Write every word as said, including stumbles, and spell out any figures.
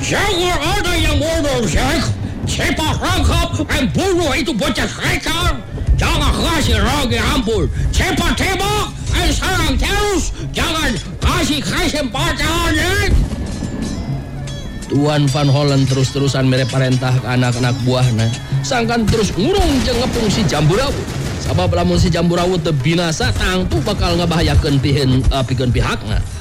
Jangan ada yang bodoh, Jack. Cepat rangkap dan bunuh itu bocah hacker. Jangan kasih lagi ampun. Cepat tembak dan serang terus. Jangan kasih kesempatan, Jack. Tuan Van Hollen terus-terusan mereparentah ke anak-anak buahnya. Sangkan terus ngurung jeung ngepung si Jamburawut. Sabab lamun si Jamburawut teu binasa tangtu bakal ngabahayakeun pikeun uh, pikeun pihakna.